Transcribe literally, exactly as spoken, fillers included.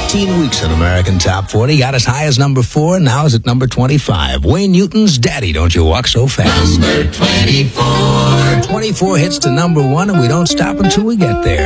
fifteen weeks in American Top forty. Got as high as number four, now is at number twenty-five. Wayne Newton's Daddy, Don't You Walk So Fast. Number twenty-four. twenty-four hits to number one, and we don't stop until we get there.